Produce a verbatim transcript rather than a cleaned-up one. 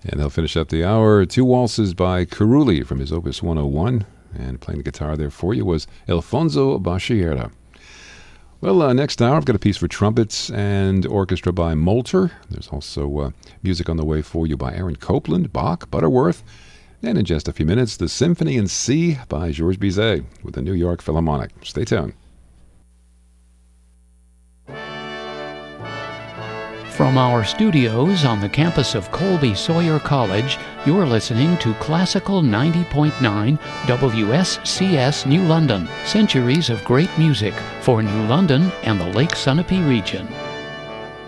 And they'll finish up the hour. Two waltzes by Carulli from his Opus one oh one. And playing the guitar there for you was Alfonso Bachillera. Well, uh, next hour, I've got a piece for trumpets and orchestra by Molter. There's also uh, music on the way for you by Aaron Copland, Bach, Butterworth. And in just a few minutes, the Symphony in C by Georges Bizet with the New York Philharmonic. Stay tuned. From our studios on the campus of Colby Sawyer College, you're listening to Classical ninety point nine W S C S New London. Centuries of great music for New London and the Lake Sunapee region.